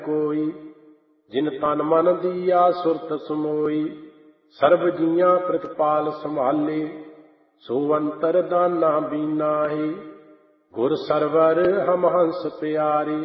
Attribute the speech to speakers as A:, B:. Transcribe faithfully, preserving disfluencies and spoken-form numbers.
A: कोई, जिन तन मन दिया सुरत समोई। सर्ब जियां प्रतिपाल संभाले, सो अंतर दाना बीनाहि। गुर सरवर हम हंस प्यारे,